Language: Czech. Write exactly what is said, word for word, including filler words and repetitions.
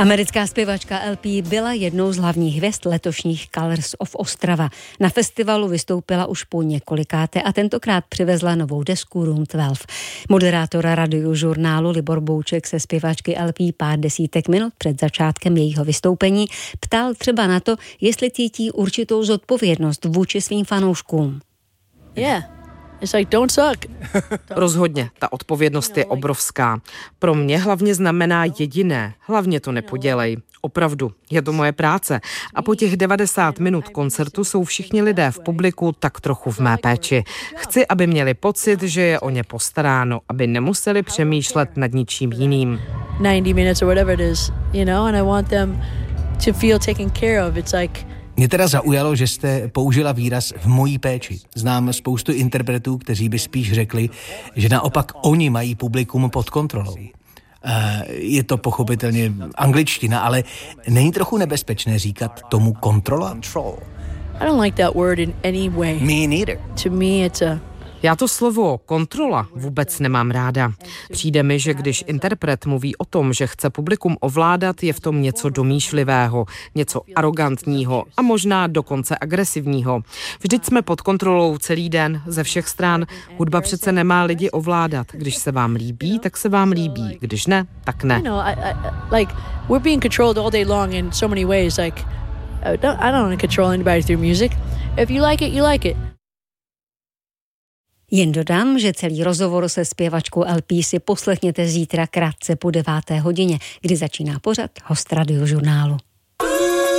Americká zpěvačka El Pi byla jednou z hlavních hvězd letošních Colors of Ostrava. Na festivalu vystoupila už po několikáté a tentokrát přivezla novou desku Room dvanáct. Moderátor Radiožurnálu Libor Bouček se zpěvačky El Pi pár desítek minut před začátkem jejího vystoupení ptal třeba na to, jestli cítí určitou zodpovědnost vůči svým fanouškům. Yeah. It's like, don't suck. Rozhodně, ta odpovědnost je obrovská. Pro mě hlavně znamená jediné, hlavně to nepodělej. Opravdu, je to moje práce. A po těch devadesát minut koncertu jsou všichni lidé v publiku tak trochu v mé péči. Chci, aby měli pocit, že je o ně postaráno, aby nemuseli přemýšlet nad ničím jiným. ninety minutes or whatever it is, you know, and I want them to feel taken care of. It's like Mě teda zaujalo, že jste použila výraz v mojí péči. Znám spoustu interpretů, kteří by spíš řekli, že naopak oni mají publikum pod kontrolou. Je to pochopitelně angličtina, ale není trochu nebezpečné říkat tomu kontrola? I don't like that word in any way. Me neither. To me it's a Já to slovo kontrola vůbec nemám ráda. Přijde mi, že když interpret mluví o tom, že chce publikum ovládat, je v tom něco domýšlivého, něco arrogantního a možná dokonce agresivního. Vždyť jsme pod kontrolou celý den, ze všech stran. Hudba přece nemá lidi ovládat. Když se vám líbí, tak se vám líbí. Když ne, tak ne. You know, I, I, like we're being controlled all day long in so many ways. Like I don't, I don't want to control anybody through music. If you like it, you like it. Jen dodám, že celý rozhovor se zpěvačkou El Pi si poslechněte zítra krátce po deváté hodině, kdy začíná pořad Host Radiožurnálu.